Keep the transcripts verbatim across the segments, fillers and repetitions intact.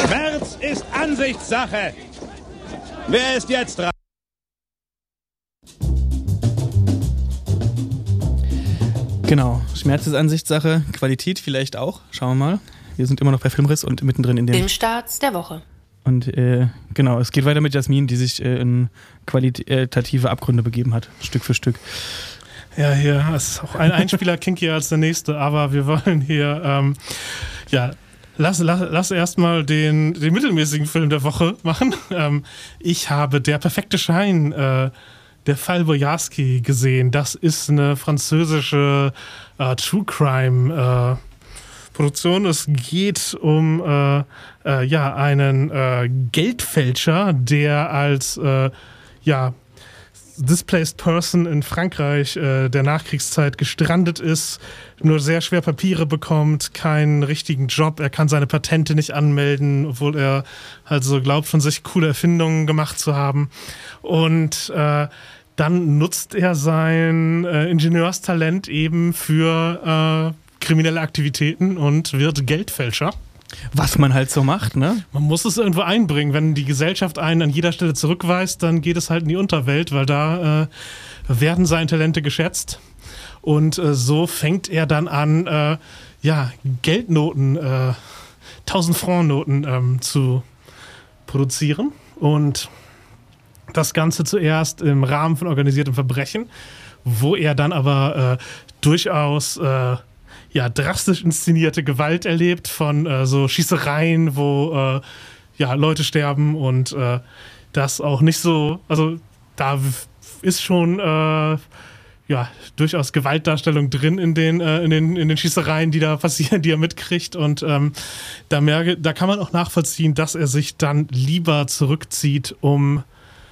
Schmerz ist Ansichtssache. Wer ist jetzt dran? Genau, Schmerz ist Ansichtssache, Qualität vielleicht auch. Schauen wir mal. Wir sind immer noch bei Filmriss und mittendrin in den Filmstarts der Woche. Und äh, genau, es geht weiter mit Jasmin, die sich äh, in qualitative Abgründe begeben hat, Stück für Stück. Ja, hier ist auch ein Einspieler kinkier als der nächste, aber wir wollen hier, ähm, ja, lass, lass, lass erstmal den, den mittelmäßigen Film der Woche machen. Ähm, ich habe Der perfekte Schein, äh, der Fall Boyarsky gesehen. Das ist eine französische äh, True Crime äh, Produktion. Es geht um äh, äh, ja, einen äh, Geldfälscher, der als äh, ja, Displaced Person in Frankreich äh, der Nachkriegszeit gestrandet ist, nur sehr schwer Papiere bekommt, keinen richtigen Job, er kann seine Patente nicht anmelden, obwohl er halt so glaubt, von sich coole Erfindungen gemacht zu haben. Und äh, dann nutzt er sein äh, Ingenieurstalent eben für äh, kriminelle Aktivitäten und wird Geldfälscher. Was man halt so macht, ne? Man muss es irgendwo einbringen. Wenn die Gesellschaft einen an jeder Stelle zurückweist, dann geht es halt in die Unterwelt, weil da äh, werden seine Talente geschätzt. Und äh, so fängt er dann an, äh, ja, Geldnoten, äh, tausend-Franc-Noten ähm, zu produzieren. Und das Ganze zuerst im Rahmen von organisiertem Verbrechen, wo er dann aber äh, durchaus äh, ja, drastisch inszenierte Gewalt erlebt von äh, so Schießereien, wo äh, ja, Leute sterben und äh, das auch nicht so, also da ist schon äh, ja, durchaus Gewaltdarstellung drin in den, äh, in den, in den Schießereien, die da passieren, die er mitkriegt und ähm, da, merke, da kann man auch nachvollziehen, dass er sich dann lieber zurückzieht, um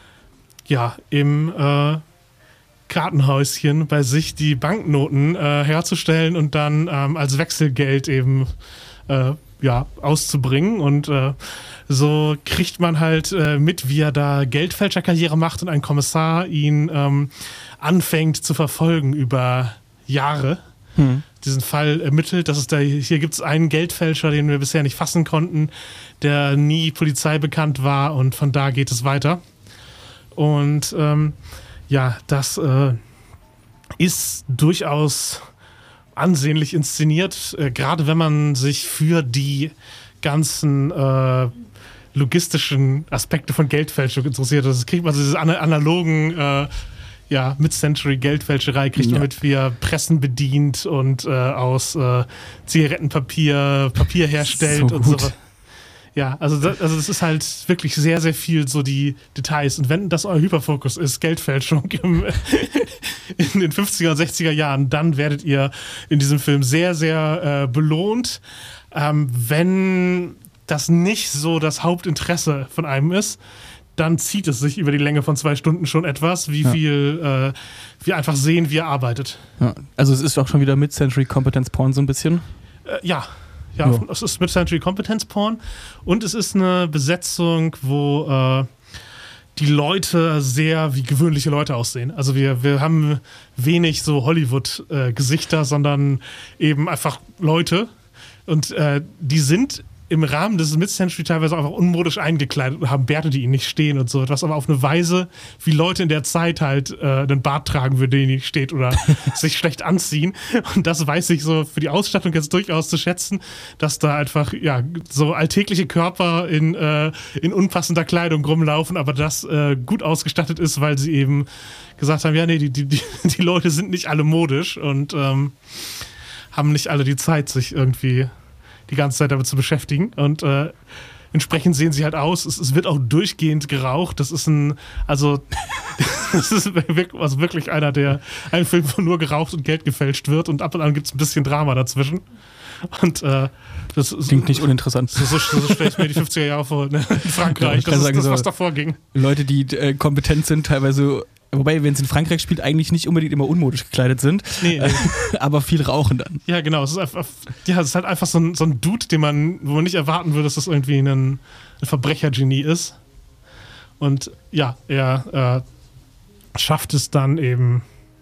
ja, im äh, Kartenhäuschen bei sich die Banknoten äh, herzustellen und dann ähm, als Wechselgeld eben äh, ja, auszubringen. Und äh, so kriegt man halt äh, mit, wie er da Geldfälscherkarriere macht und ein Kommissar ihn ähm, anfängt zu verfolgen über Jahre. Hm. Diesen Fall ermittelt. Das ist der, hier gibt es einen Geldfälscher, den wir bisher nicht fassen konnten, der nie Polizei bekannt war und von da geht es weiter. Und ähm, ja, das äh, ist durchaus ansehnlich inszeniert, äh, gerade wenn man sich für die ganzen äh, logistischen Aspekte von Geldfälschung interessiert. Das kriegt man also diese analogen äh, ja, Mid-Century-Geldfälscherei, kriegt man ja mit, wie er Pressen bedient und äh, aus äh, Zigarettenpapier Papier herstellt so und so was. Ja, also das, also das ist halt wirklich sehr, sehr viel so die Details. Und wenn das euer Hyperfokus ist, Geldfälschung im, in den fünfziger und sechziger Jahren, dann werdet ihr in diesem Film sehr, sehr äh, belohnt. Ähm, wenn das nicht so das Hauptinteresse von einem ist, dann zieht es sich über die Länge von zwei Stunden schon etwas, wie ja. viel äh, wir einfach sehen, wie er arbeitet. Ja. Also es ist auch schon wieder Mid-Century Competence Porn so ein bisschen? Äh, ja. Ja, ja, es ist Mid-Century Competence Porn und es ist eine Besetzung, wo äh, die Leute sehr wie gewöhnliche Leute aussehen. Also wir, wir haben wenig so Hollywood-Gesichter, äh, sondern eben einfach Leute und äh, die sind im Rahmen des Mid-Century teilweise einfach unmodisch eingekleidet und haben Bärte, die ihnen nicht stehen und so etwas, aber auf eine Weise, wie Leute in der Zeit halt äh, einen Bart tragen würden, der ihnen nicht steht oder sich schlecht anziehen. Und das weiß ich so für die Ausstattung jetzt durchaus zu schätzen, dass da einfach ja so alltägliche Körper in, äh, in unpassender Kleidung rumlaufen, aber das äh, gut ausgestattet ist, weil sie eben gesagt haben, ja nee, die, die, die, die Leute sind nicht alle modisch und ähm, haben nicht alle die Zeit, sich irgendwie die ganze Zeit damit zu beschäftigen und äh, entsprechend sehen sie halt aus. Es, es wird auch durchgehend geraucht. Das ist ein, also das ist wirklich, also wirklich einer der, ein Film, wo nur geraucht und Geld gefälscht wird und ab und an gibt es ein bisschen Drama dazwischen. Und äh, das klingt nicht uninteressant. So, so, so stelle ich mir die fünfziger Jahre vor, ne? In Frankreich. Ja, das ist sagen, das, was davor ging. Leute, die äh, kompetent sind, teilweise. Wobei, wenn es in Frankreich spielt, eigentlich nicht unbedingt immer unmodisch gekleidet sind, nee, nee. aber viel rauchen dann. Ja, genau. Es ist, einfach, ja, es ist halt einfach so ein, so ein Dude, den man, wo man nicht erwarten würde, dass das irgendwie ein, ein Verbrechergenie ist. Und ja, er äh, schafft es dann eben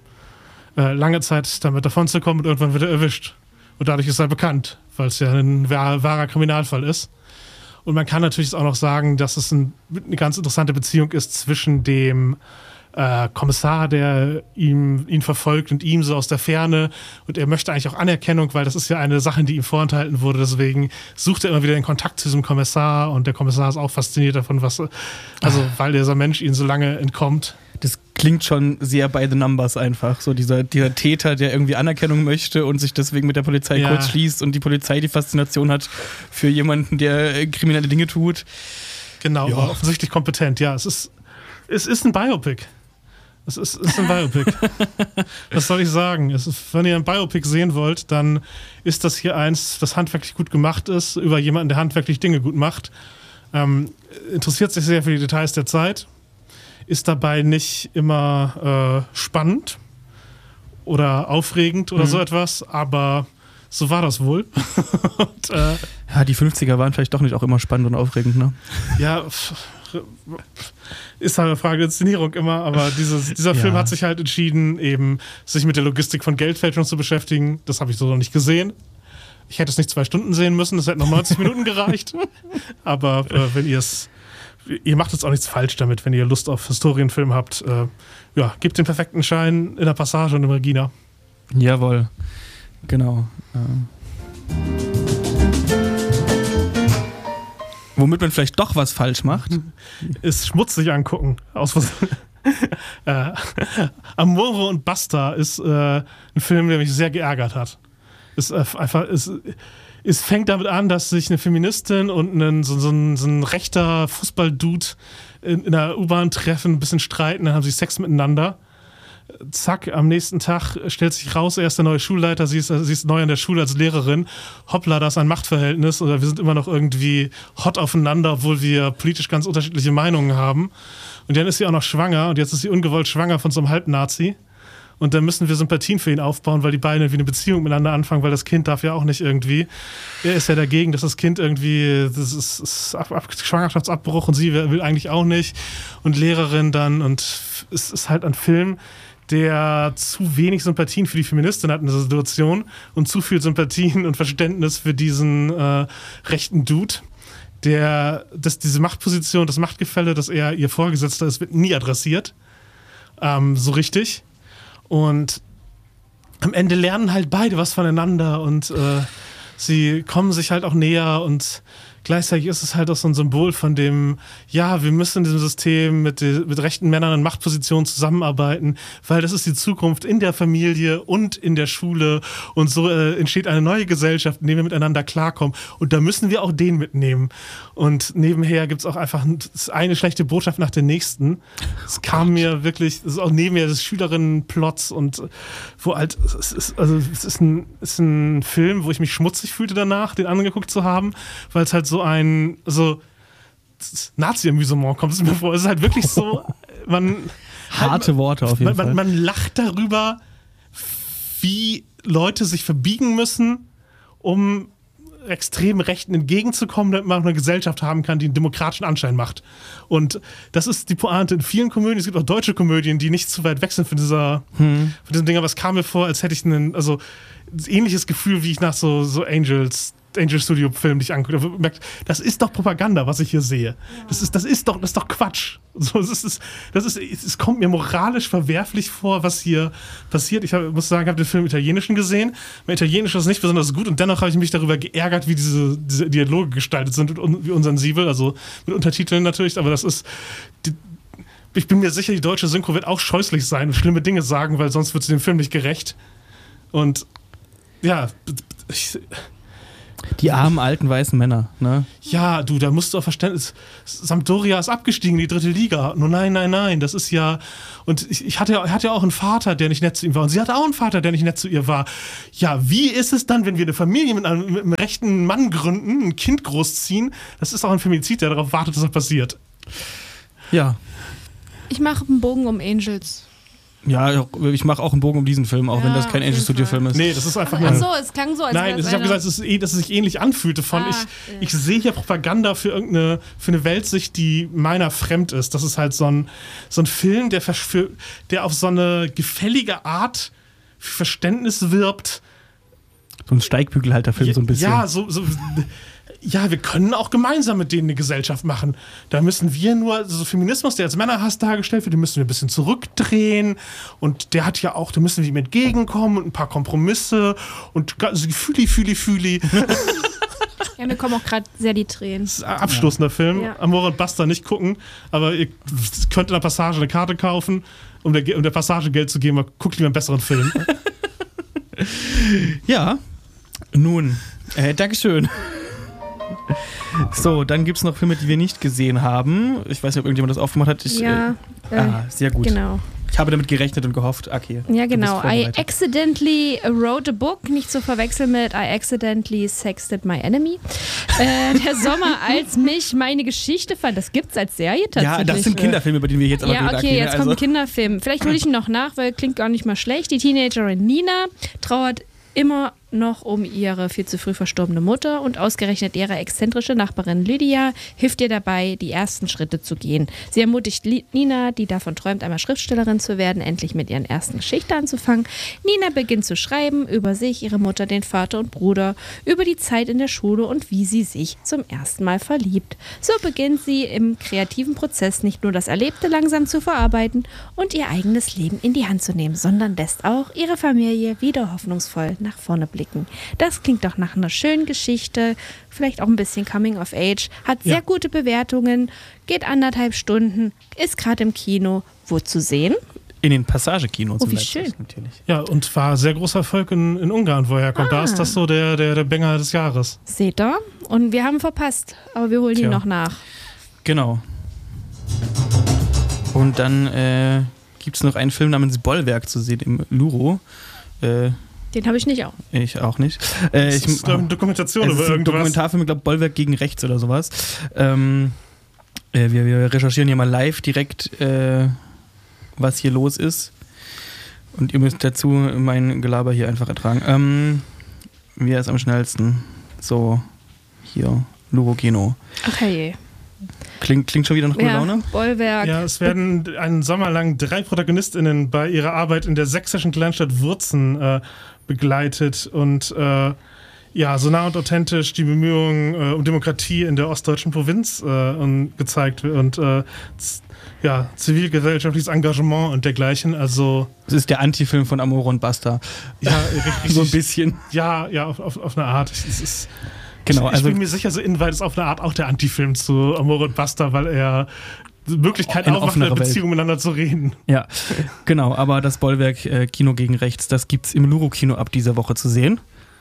äh, lange Zeit damit davon zu kommen und irgendwann wird er erwischt. Und dadurch ist er bekannt, weil es ja ein wahr, wahrer Kriminalfall ist. Und man kann natürlich auch noch sagen, dass es ein, eine ganz interessante Beziehung ist zwischen dem äh, Kommissar, der ihm, ihn verfolgt und ihm so aus der Ferne. Und er möchte eigentlich auch Anerkennung, weil das ist ja eine Sache, die ihm vorenthalten wurde. Deswegen sucht er immer wieder den Kontakt zu diesem Kommissar. Und der Kommissar ist auch fasziniert davon, was, also weil dieser Mensch ihnen so lange entkommt. Das klingt schon sehr by the numbers einfach. So dieser, dieser Täter, der irgendwie Anerkennung möchte und sich deswegen mit der Polizei Ja. kurz schließt und die Polizei die Faszination hat für jemanden, der äh, kriminelle Dinge tut. Genau, Ja. aber offensichtlich kompetent. Ja, es ist, es ist ein Biopic. Es ist, es ist ein Biopic. Was soll ich sagen? Es ist, wenn ihr ein Biopic sehen wollt, dann ist das hier eins, das handwerklich gut gemacht ist, über jemanden, der handwerklich Dinge gut macht. Ähm, interessiert sich sehr für die Details der Zeit. Ist dabei nicht immer äh, spannend oder aufregend oder Mhm. so etwas, aber so war das wohl. Und, äh, Ja, die fünfziger waren vielleicht doch nicht auch immer spannend und aufregend, ne? ja, pff, ist halt eine Frage der Inszenierung immer, aber dieses, dieser Ja. Film hat sich halt entschieden, eben sich mit der Logistik von Geldfälschung zu beschäftigen. Das habe ich so noch nicht gesehen. Ich hätte es nicht zwei Stunden sehen müssen, es hätten noch neunzig Minuten gereicht. Aber äh, wenn ihr es, ihr macht jetzt auch nichts falsch damit, wenn ihr Lust auf Historienfilm habt. Äh, ja, gebt den perfekten Schein in der Passage und im Regina. Jawohl. Genau. Ähm. Womit man vielleicht doch was falsch macht. Ist schmutzig angucken. Aus äh, Amore und Basta ist äh, ein Film, der mich sehr geärgert hat. Ist äh, einfach, ist, es fängt damit an, dass sich eine Feministin und ein, so, so, ein, so ein rechter Fußballdude in, in einer U-Bahn treffen, ein bisschen streiten, dann haben sie Sex miteinander. Zack, am nächsten Tag stellt sich raus, er ist der neue Schulleiter, sie ist, sie ist neu an der Schule als Lehrerin. Hoppla, das ist ein Machtverhältnis oder wir sind immer noch irgendwie hot aufeinander, obwohl wir politisch ganz unterschiedliche Meinungen haben. Und dann ist sie auch noch schwanger und jetzt ist sie ungewollt schwanger von so einem Halbnazi. Und dann müssen wir Sympathien für ihn aufbauen, weil die beiden irgendwie eine Beziehung miteinander anfangen, weil das Kind darf ja auch nicht irgendwie. Er ist ja dagegen, dass das Kind irgendwie, das ist, ist Ab- Ab- Schwangerschaftsabbruch und sie will eigentlich auch nicht. Und Lehrerin dann und es ist halt ein Film, der zu wenig Sympathien für die Feministin hat in dieser Situation und zu viel Sympathien und Verständnis für diesen äh, rechten Dude, der, dass diese Machtposition, das Machtgefälle, dass er ihr Vorgesetzter ist, wird nie adressiert. Ähm, so richtig. Und am Ende lernen halt beide was voneinander und äh, sie kommen sich halt auch näher und gleichzeitig ist es halt auch so ein Symbol von dem, ja, wir müssen in diesem System mit, de, mit rechten Männern in Machtpositionen zusammenarbeiten, weil das ist die Zukunft in der Familie und in der Schule und so äh, entsteht eine neue Gesellschaft, in der wir miteinander klarkommen und da müssen wir auch den mitnehmen. Und nebenher gibt es auch einfach eine schlechte Botschaft nach der nächsten. Es kam mir wirklich, es ist auch neben mir des Schülerinnen-Plots und wo halt, es ist, also es ist ein, es ist ein Film, wo ich mich schmutzig fühlte danach, den angeguckt zu haben, weil es halt so ein, so Nazi-Amüsement kommt es mir vor. Es ist halt wirklich so, man Harte halt, Worte auf jeden man, Fall. Man, man lacht darüber, wie Leute sich verbiegen müssen, um extremen Rechten entgegenzukommen, damit man eine Gesellschaft haben kann, die einen demokratischen Anschein macht. Und das ist die Pointe in vielen Komödien. Es gibt auch deutsche Komödien, die nicht zu weit weg sind von dieser, hm. von diesem Ding. Aber es kam mir vor, als hätte ich einen, also ähnliches Gefühl, wie ich nach so, so Angels Angel Studio Film dich anguckt, da merkt, das ist doch Propaganda, was ich hier sehe. Das ist, das ist doch, das ist doch Quatsch. So, das ist, das ist, es kommt mir moralisch verwerflich vor, was hier passiert. Ich hab, muss sagen, ich habe den Film im Italienischen gesehen. Mein Italienisch ist nicht besonders gut und dennoch habe ich mich darüber geärgert, wie diese, diese Dialoge gestaltet sind und wie unsensibel, also mit Untertiteln natürlich, aber das ist, die, ich bin mir sicher, die deutsche Synchro wird auch scheußlich sein und schlimme Dinge sagen, weil sonst wird sie dem Film nicht gerecht. Und ja, ich, die armen, alten, weißen Männer, ne? Ja, du, da musst du auch Verständnis. Sampdoria ist abgestiegen in die dritte Liga. Nur nein, nein, nein, das ist ja. Und ich, ich hatte ja, hatte ja auch einen Vater, der nicht nett zu ihm war. Und sie hatte auch einen Vater, der nicht nett zu ihr war. Ja, wie ist es dann, wenn wir eine Familie mit einem, mit einem rechten Mann gründen, ein Kind großziehen? Das ist auch ein Femizid, der darauf wartet, dass das passiert. Ja. Ich mache einen Bogen um Angels. Ja, ich mache auch einen Bogen um diesen Film, auch ja, wenn das kein Angel Studio Film ist. Nee, das ist einfach Ach, ach so, es klang so, als Nein, ich habe gesagt, dass es, dass es sich ähnlich anfühlte von, ah, ich, ja. ich sehe hier Propaganda für irgendeine, für eine Weltsicht, die meiner fremd ist. Das ist halt so ein, so ein Film, der, für, der auf so eine gefällige Art für Verständnis wirbt. So ein Steigbügelhalterfilm, so ein bisschen. Ja, so, so ja, wir können auch gemeinsam mit denen eine Gesellschaft machen. Da müssen wir nur, so Feminismus, der als Männerhass dargestellt wird, den müssen wir ein bisschen zurückdrehen. Und der hat ja auch, da müssen wir ihm entgegenkommen und ein paar Kompromisse und also fühli, fühli, füli. Ja, mir kommen auch gerade sehr die Tränen. Das ist ein abstoßender Film. Ja. Amore und Buster nicht gucken, aber ihr könnt in der Passage eine Karte kaufen, um der, um der Passage Geld zu geben, aber guckt lieber einen besseren Film. Ja, nun, äh, Dankeschön. So, dann gibt es noch Filme, die wir nicht gesehen haben. Ich weiß nicht, ob irgendjemand das aufgemacht hat. Ich, Ja, äh, ah, sehr gut. genau. Ich habe damit gerechnet und gehofft. Okay. Ja, du bist genau. I vorbereitet. accidentally wrote a book, nicht zu verwechseln mit I accidentally sexted my enemy. Äh, der Sommer als mich meine Geschichte fand. Das gibt's als Serie tatsächlich. Ja, das sind Kinderfilme, über die wir jetzt aber Ja, reden. okay, jetzt also. kommt ein Kinderfilm. Vielleicht hole ich ihn noch nach, weil klingt gar nicht mal schlecht. Die Teenagerin Nina trauert immer noch um ihre viel zu früh verstorbene Mutter und ausgerechnet ihre exzentrische Nachbarin Lydia hilft ihr dabei, die ersten Schritte zu gehen. Sie ermutigt Nina, die davon träumt, einmal Schriftstellerin zu werden, endlich mit ihren ersten Geschichten anzufangen. Nina beginnt zu schreiben über sich, ihre Mutter, den Vater und Bruder, über die Zeit in der Schule und wie sie sich zum ersten Mal verliebt. So beginnt sie im kreativen Prozess nicht nur das Erlebte langsam zu verarbeiten und ihr eigenes Leben in die Hand zu nehmen, sondern lässt auch ihre Familie wieder hoffnungsvoll nach vorne blicken. Das klingt doch nach einer schönen Geschichte, vielleicht auch ein bisschen Coming of Age, hat sehr Ja. gute Bewertungen, geht anderthalb Stunden, ist gerade im Kino. Wo zu sehen? In den Passagekinos. Oh, in wie Leipzig schön. Natürlich. Ja, und war sehr großer Erfolg in, in Ungarn, woher kommt. Da Ah. ist das so der, der, der Banger des Jahres. Seht ihr? Und wir haben verpasst, aber wir holen Tja. ihn noch nach. Genau. Und dann äh, gibt es noch einen Film namens Bollwerk zu sehen im Luro. Äh, Den habe ich nicht auch. ich auch nicht. Äh, Das ich, ist, glaube ich, eine Dokumentation es über ist ein irgendwas. Dokumentarfilm, ich glaube Bollwerk gegen rechts oder sowas. Ähm, äh, wir, wir recherchieren hier mal live direkt, äh, was hier los ist. Und ihr müsst dazu mein Gelaber hier einfach ertragen. Ähm, wer ist am schnellsten? So, hier, Luro Kino. Okay. Klingt, klingt schon wieder nach guter Ja, Laune? Bollwerk. Ja, es werden einen Sommer lang drei ProtagonistInnen bei ihrer Arbeit in der sächsischen Kleinstadt Wurzen äh, begleitet und äh, ja, so nah und authentisch die Bemühungen äh, um Demokratie in der ostdeutschen Provinz äh, und gezeigt und äh, z- ja, zivilgesellschaftliches Engagement und dergleichen. Also Das ist der Anti-Film von Amore und Basta. ja, richtig, So ein bisschen. ja, ja, auf, auf, auf eine Art. Es ist, Genau, ich, also ich bin mir sicher, so inwieweit ist auf eine Art auch der Anti-Film zu Amore und Basta, weil er die Möglichkeit Eine aufmacht, offenere in der Welt. Beziehung miteinander zu reden. ja, genau, aber das Bollwerk äh, Kino gegen rechts, das gibt's im Luro-Kino ab dieser Woche zu sehen.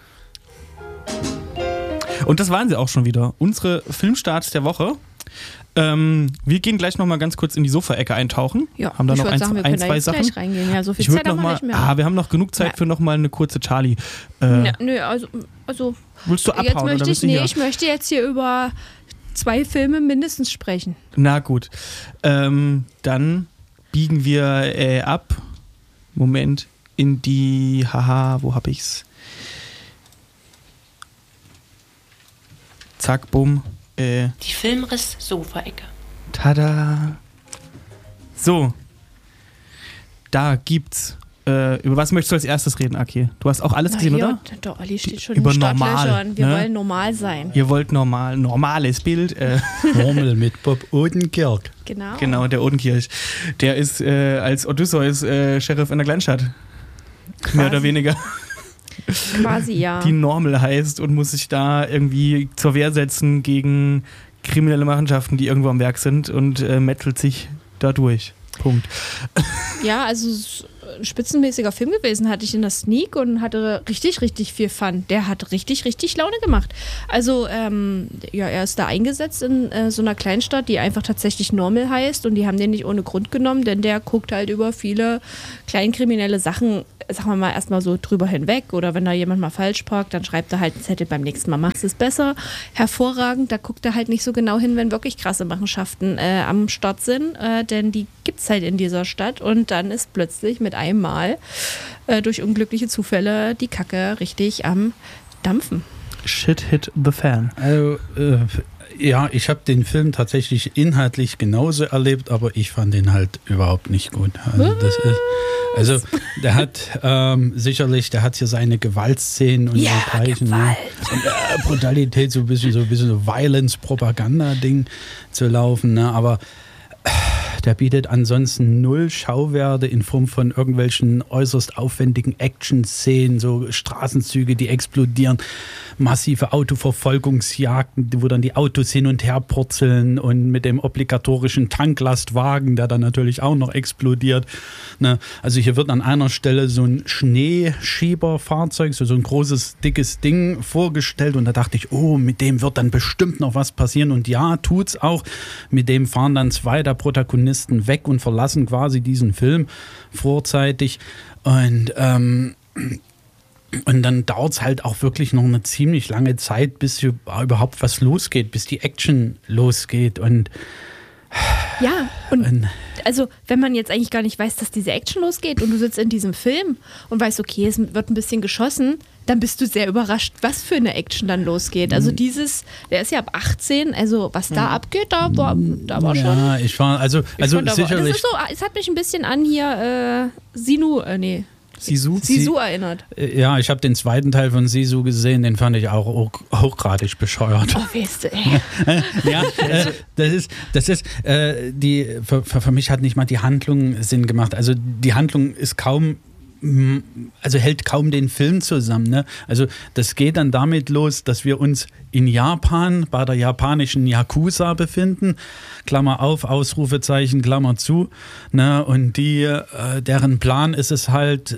Und das waren sie auch schon wieder. Unsere Filmstarts der Woche. Ähm, wir gehen gleich nochmal ganz kurz in die Sofa-Ecke eintauchen. Ja, haben da ich noch würde ein, sagen, wir ein können da zwei jetzt Sachen. gleich reingehen. Ja, so viel Ich würde Zeit haben noch wir mal, nicht mehr. ah, wir haben noch genug Zeit Ja. für nochmal eine kurze Charlie. Äh, Na, nö, also, also willst du jetzt abhauen oder möchte ich, bist du nee, hier? ich möchte jetzt hier über zwei Filme mindestens sprechen. Na gut. Ähm, dann biegen wir äh, ab. Moment. In die. Haha, wo hab ich's? Zack, bumm. Äh, Die Filmriss-Sofa-Ecke. tada. So. Da gibt's. Äh, über was möchtest du als erstes reden, Aki? Du hast auch alles Na gesehen, hier, oder? Der Olli steht schon Über in den normal, Startlöchern. Wir ne? wollen normal sein. Ihr wollt normal, normales Bild. Äh, Formel mit Bob Odenkirk. Genau. genau, der Odenkirch. Der ist äh, als Odysseus äh, Sheriff in der Kleinstadt. Mehr oder weniger. Quasi, ja. Die Normal heißt und muss sich da irgendwie zur Wehr setzen gegen kriminelle Machenschaften, die irgendwo am Werk sind und äh, mettelt sich da durch. Punkt. Ja, also es ist ein spitzenmäßiger Film gewesen, hatte ich in der Sneak und hatte richtig, richtig viel Fun. Der hat richtig, richtig Laune gemacht. Also, ähm, ja, er ist da eingesetzt in äh, so einer Kleinstadt, die einfach tatsächlich Normal heißt und die haben den nicht ohne Grund genommen, denn der guckt halt über viele kleinkriminelle Sachen, sagen wir mal, erstmal so drüber hinweg oder wenn da jemand mal falsch parkt, dann schreibt er halt einen Zettel, beim nächsten Mal machst du es besser. Hervorragend, da guckt er halt nicht so genau hin, wenn wirklich krasse Machenschaften äh, am Start sind, äh, denn die gibt es halt in dieser Stadt und dann ist plötzlich mit einmal äh, durch unglückliche Zufälle die Kacke richtig am Dampfen. Shit hit the fan. Also, äh, Ja, ich habe den Film tatsächlich inhaltlich genauso erlebt, aber ich fand den halt überhaupt nicht gut. Also, das ist, also der hat ähm, sicherlich, der hat hier seine Gewaltszenen und ja, dergleichen. Ne? Und äh, Brutalität, so ein bisschen so ein bisschen so Violence-Propaganda-Ding zu laufen, ne? Aber der bietet ansonsten null Schauwerte in Form von irgendwelchen äußerst aufwendigen Action-Szenen, so Straßenzüge, die explodieren, massive Autoverfolgungsjagden, wo dann die Autos hin und her purzeln und mit dem obligatorischen Tanklastwagen, der dann natürlich auch noch explodiert. Ne? Also hier wird an einer Stelle so ein Schneeschieberfahrzeug, so, so ein großes, dickes Ding vorgestellt und da dachte ich, oh, mit dem wird dann bestimmt noch was passieren und ja, tut's auch. Mit dem fahren dann zwei der Protagonisten weg und verlassen quasi diesen Film vorzeitig und ähm, und dann dauert es halt auch wirklich noch eine ziemlich lange Zeit, bis überhaupt was losgeht, bis die Action losgeht und ja, und also wenn man jetzt eigentlich gar nicht weiß, dass diese Action losgeht und du sitzt in diesem Film und weißt, okay, es wird ein bisschen geschossen, dann bist du sehr überrascht, was für eine Action dann losgeht. Also dieses, der ist ja ab achtzehn, also was da abgeht, da war, da war schon... Ja, ich war, also, also fand, sicherlich... Das ist so, es hat mich ein bisschen an hier äh, Sinu, äh, nee... Sisu? Sisu erinnert. Ja, ich habe den zweiten Teil von Sisu gesehen, den fand ich auch hoch, hochgradig bescheuert. Oh, weißt du, ey. Ja, äh, das ist, das ist, äh, die, für, für mich hat nicht mal die Handlung Sinn gemacht. Also die Handlung ist kaum, also hält kaum den Film zusammen. Ne? Also das geht dann damit los, dass wir uns in Japan bei der japanischen Yakuza befinden. Klammer auf, Ausrufezeichen, Klammer zu. Ne? Und die, äh, deren Plan ist es halt,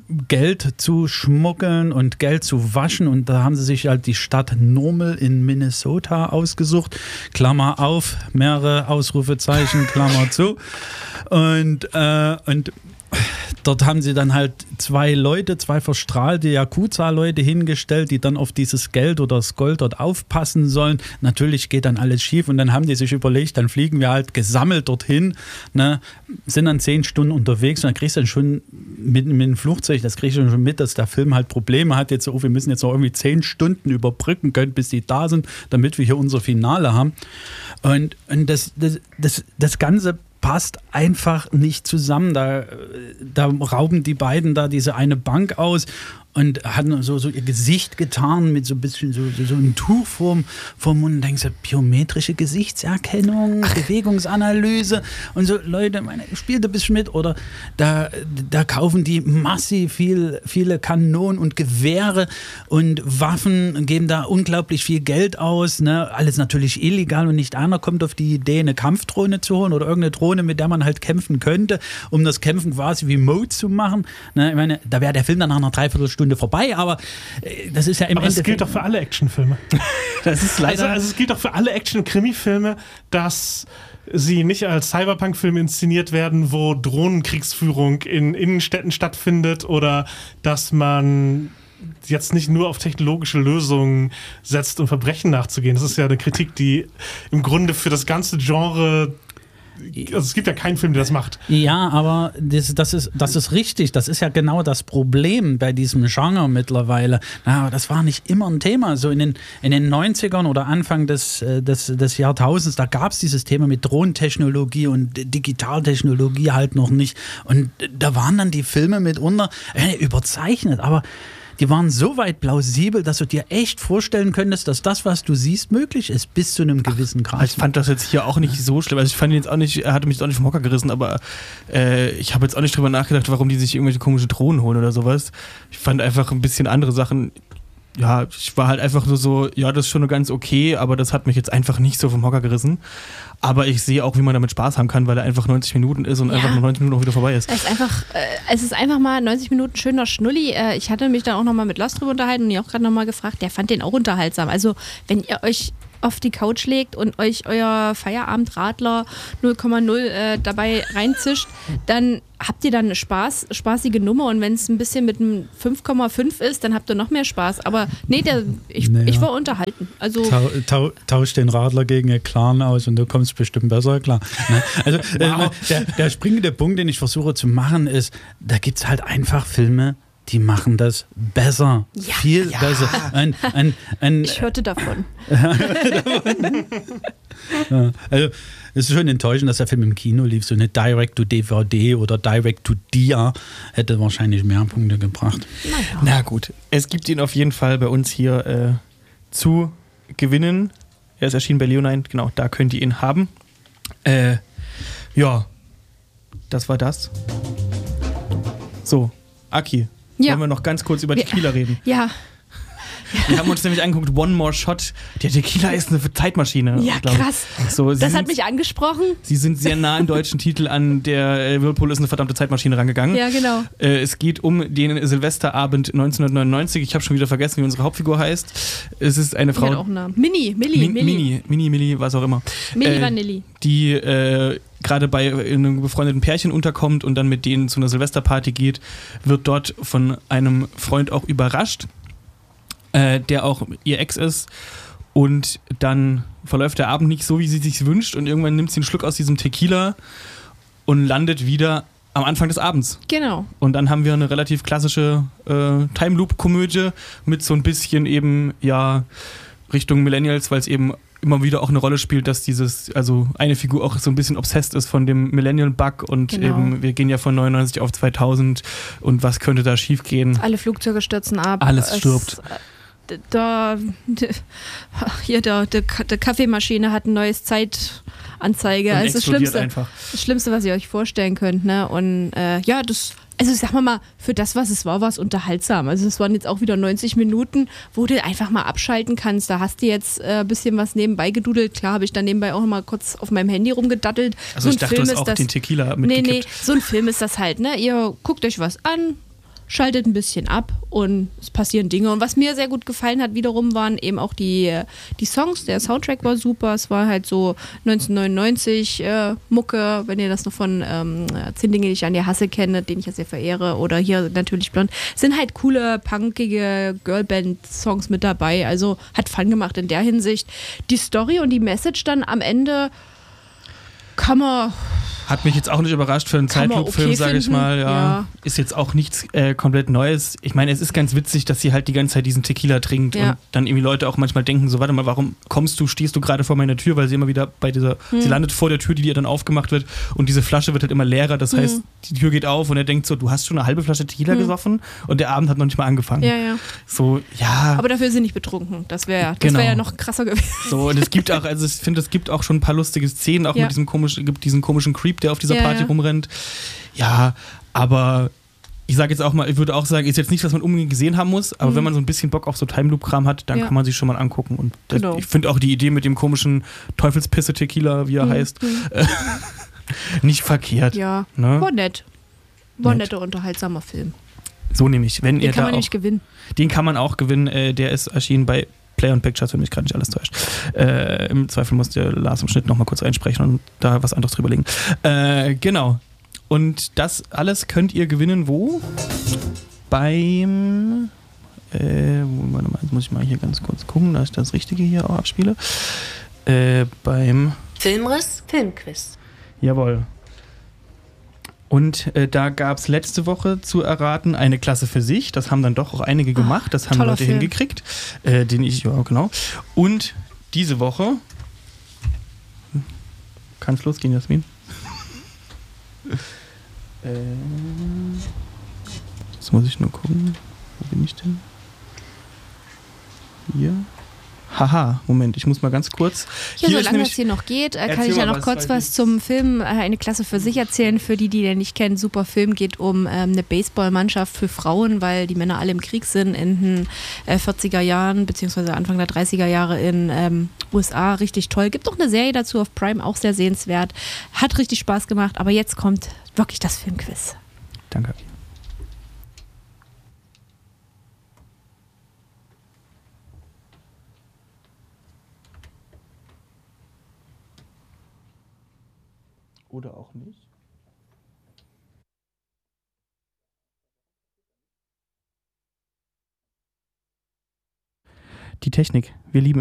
Geld zu schmuggeln und Geld zu waschen. Und da haben sie sich halt die Stadt Normal in Minnesota ausgesucht. Klammer auf, mehrere Ausrufezeichen, Klammer zu. Und, äh, und dort haben sie dann halt zwei Leute, zwei verstrahlte Yakuza-Leute hingestellt, die dann auf dieses Geld oder das Gold dort aufpassen sollen. Natürlich geht dann alles schief und dann haben die sich überlegt, dann fliegen wir halt gesammelt dorthin, ne, sind dann zehn Stunden unterwegs und dann kriegst du dann schon mit, mit dem Flugzeug, das kriegst du schon mit, dass der Film halt Probleme hat. Jetzt, oh, wir müssen jetzt noch irgendwie zehn Stunden überbrücken können, bis die da sind, damit wir hier unser Finale haben. Und, und das, das, das, das Ganze passt einfach nicht zusammen. Da, da rauben die beiden da diese eine Bank aus und hatten so, so ihr Gesicht getarnt mit so ein bisschen so, so, so einem Tuch vorm, vorm Mund und denkst du, biometrische Gesichtserkennung, Ach. Bewegungsanalyse und so, Leute, meine, spielt ein bisschen mit oder da, da kaufen die massiv viel, viele Kanonen und Gewehre und Waffen, geben da unglaublich viel Geld aus, ne? Alles natürlich illegal und nicht einer kommt auf die Idee, eine Kampfdrohne zu holen oder irgendeine Drohne, mit der man halt kämpfen könnte, um das Kämpfen quasi wie Mode zu machen. Ne? Ich meine, da wäre der Film dann nach einer Dreiviertelstunde vorbei, aber äh, das ist ja im Aber es gilt doch für alle Actionfilme. Das ist leider... Also, also es gilt doch für alle Action- und Krimi-Filme, dass sie nicht als Cyberpunk-Filme inszeniert werden, wo Drohnenkriegsführung in Innenstädten stattfindet oder dass man jetzt nicht nur auf technologische Lösungen setzt, um Verbrechen nachzugehen. Das ist ja eine Kritik, die im Grunde für das ganze Genre... Also es gibt ja keinen Film, der das macht. Ja, aber das, das, ist, das ist richtig. Das ist ja genau das Problem bei diesem Genre mittlerweile. Na, das war nicht immer ein Thema. So in den, in den neunzigern oder Anfang des, des, des Jahrtausends, da gab es dieses Thema mit Drohnentechnologie und Digitaltechnologie halt noch nicht. Und da waren dann die Filme mitunter äh, überzeichnet, aber die waren so weit plausibel, dass du dir echt vorstellen könntest, dass das, was du siehst, möglich ist, bis zu einem gewissen Grad. Ich fand das jetzt hier auch nicht so schlimm. Also ich fand ihn jetzt auch nicht, er hatte mich jetzt auch nicht vom Hocker gerissen, aber äh, ich habe jetzt auch nicht drüber nachgedacht, warum die sich irgendwelche komische Drohnen holen oder sowas. Ich fand einfach ein bisschen andere Sachen. Ja, ich war halt einfach nur so, ja, das ist schon ganz okay, aber das hat mich jetzt einfach nicht so vom Hocker gerissen. Aber ich sehe auch, wie man damit Spaß haben kann, weil er einfach neunzig Minuten ist und ja. einfach nach neunzig Minuten auch wieder vorbei ist. Es ist einfach, äh, es ist einfach mal neunzig Minuten schöner Schnulli. Äh, ich hatte mich dann auch nochmal mit Lars drüber unterhalten und ihr auch gerade nochmal gefragt, der fand den auch unterhaltsam. Also, wenn ihr euch auf die Couch legt und euch euer Feierabendradler null Komma null äh, dabei reinzischt, dann habt ihr dann eine Spaß, spaßige Nummer und wenn es ein bisschen mit einem fünf Komma fünf ist, dann habt ihr noch mehr Spaß. Aber nee, der, ich, naja. ich war unterhalten. Also Tau, tau, tausch den Radler gegen einen Clan aus und du kommst bestimmt besser klar. Ne? Also wow. äh, der, der springende Punkt, den ich versuche zu machen, ist, da gibt es halt einfach Filme, die machen das besser. Ja. Viel Ja. besser. Ein, ein, ein, Ich hörte davon. ja, also, es ist schon enttäuschend, dass der Film im Kino lief. So eine Direct-to-D V D oder Direct-to-Dia hätte wahrscheinlich mehr Punkte gebracht. Naja. Na gut, es gibt ihn auf jeden Fall bei uns hier äh, zu gewinnen. Er ist erschienen bei Leonine, genau, da könnt ihr ihn haben. Äh, ja, das war das. So, Aki, Ja. wollen wir noch ganz kurz über Wir- Tequila reden? Ja, Wir haben uns nämlich angeguckt, One More Shot. Der Tequila ist eine Zeitmaschine. ja, glaub ich. krass. So, sie Das sind, hat mich angesprochen. Sie sind sehr nah im deutschen Titel an der äh, Whirlpool ist eine verdammte Zeitmaschine rangegangen. Ja, genau. Äh, es geht um den Silvesterabend neunzehnhundertneunundneunzig. Ich habe schon wieder vergessen, wie unsere Hauptfigur heißt. Es ist eine Die hat Frau. auch einen Namen. Mini, Milli, Min- Milli. Mini, Mini, Milli, was auch immer. Milli Äh, Vanilli. Die äh, gerade bei einem befreundeten Pärchen unterkommt und dann mit denen zu einer Silvesterparty geht, wird dort von einem Freund auch überrascht, äh, der auch ihr Ex ist. Und dann verläuft der Abend nicht so, wie sie sich wünscht. Und irgendwann nimmt sie einen Schluck aus diesem Tequila und landet wieder am Anfang des Abends. Genau. Und dann haben wir eine relativ klassische äh, Time Loop-Komödie mit so ein bisschen eben, ja, Richtung Millennials, weil es eben immer wieder auch eine Rolle spielt, dass dieses, also eine Figur auch so ein bisschen obsessed ist von dem Millennial-Bug und Genau. eben, wir gehen ja von neunundneunzig auf zweitausend und was könnte da schief gehen? Alle Flugzeuge stürzen ab. Alles Es- stirbt. d- Da, d- hier, der, der, der Kaffeemaschine hat ein neues Zeitanzeige. Und Also das explodiert Schlimmste, einfach. das Schlimmste, was ihr euch vorstellen könnt. Ne? Und äh, ja, das, also sagen wir mal, für das, was es war, war es unterhaltsam. Also es waren jetzt auch wieder neunzig Minuten, wo du einfach mal abschalten kannst. Da hast du jetzt ein äh, bisschen was nebenbei gedudelt. Klar habe ich dann nebenbei auch noch mal kurz auf meinem Handy rumgedattelt. Also so ich dachte, du hast auch das, den Tequila Nee, nee, mitgekippt. so ein Film ist das halt, ne? Ihr guckt euch was an, schaltet ein bisschen ab und es passieren Dinge. Und was mir sehr gut gefallen hat, wiederum waren eben auch die, die Songs. Der Soundtrack war super. Es war halt so neunzehnhundertneunundneunzig äh, Mucke, wenn ihr das noch von ähm, zehn Dinge, die ich an dir hasse kenne, den ich ja sehr verehre. Oder hier natürlich Blond. Sind halt coole, punkige Girlband-Songs mit dabei. Also hat Fun gemacht in der Hinsicht. Die Story und die Message dann am Ende kann man... Hat mich jetzt auch nicht überrascht für einen Kann man Zeitloop-Film, okay sage ich finden, mal. Ja. ja. Ist jetzt auch nichts äh, komplett Neues. Ich meine, es ist ganz witzig, dass sie halt die ganze Zeit diesen Tequila trinkt Ja. und dann irgendwie Leute auch manchmal denken, so warte mal, warum kommst du, stehst du gerade vor meiner Tür, weil sie immer wieder bei dieser, Hm. sie landet vor der Tür, die ihr dann aufgemacht wird und diese Flasche wird halt immer leerer. Das Hm. heißt, die Tür geht auf und er denkt so, du hast schon eine halbe Flasche Tequila Hm. gesoffen und der Abend hat noch nicht mal angefangen. Ja, ja. So, ja. Aber dafür ist sie nicht betrunken. Das wäre das Genau. wär ja noch krasser gewesen. So, und es gibt auch, also ich finde, es gibt auch schon ein paar lustige Szenen, auch Ja. mit diesem komischen, gibt diesen komischen Creep, der auf dieser Ja, Party ja. rumrennt. Ja, aber ich sage jetzt auch mal, ich würde auch sagen, ist jetzt nichts, was man unbedingt gesehen haben muss, aber Mhm. wenn man so ein bisschen Bock auf so Time Loop-Kram hat, dann Ja. kann man sich schon mal angucken. Und das, Genau. ich finde auch die Idee mit dem komischen Teufelspisse-Tequila, wie er Mhm. heißt, äh, nicht verkehrt. Ja, Ne? war nett. War ein Nett. netter, unterhaltsamer Film. So nämlich, wenn Den ihr kann da man auch, nicht gewinnen. den kann man auch gewinnen, äh, der ist erschienen bei Play on Pictures, wenn mich gerade nicht alles täuscht. Äh, Im Zweifel muss der Lars im Schnitt nochmal kurz einsprechen und da was anderes drüber legen. Äh, genau. Und das alles könnt ihr gewinnen, wo? Beim äh, warte mal, jetzt muss ich mal hier ganz kurz gucken, dass ich das Richtige hier auch abspiele. Äh, beim Filmriss, Filmquiz. Jawohl. Und äh, da gab es letzte Woche zu erraten eine Klasse für sich. Das haben dann doch auch einige gemacht. Das haben toller Leute Film. hingekriegt. Äh, den ich, ja, genau. Und diese Woche. Kann es losgehen, Jasmin? äh, jetzt muss ich nur gucken. Wo bin ich denn? Hier. Haha, Moment, ich muss mal ganz kurz. Ja, Hier ist solange nämlich- es hier noch geht, äh, kann Erzähl ich ja mal noch was, kurz weil was ich- zum Film, äh, eine Klasse für sich erzählen. Für die, die den nicht kennen, super Film, geht um ähm, eine Baseballmannschaft für Frauen, weil die Männer alle im Krieg sind in den äh, vierziger Jahren, beziehungsweise Anfang der dreißiger Jahre in ähm, U S A. Richtig toll. Gibt auch eine Serie dazu auf Prime, auch sehr sehenswert. Hat richtig Spaß gemacht, aber jetzt kommt wirklich das Filmquiz. Danke. Oder auch nicht. Die Technik. Wir lieben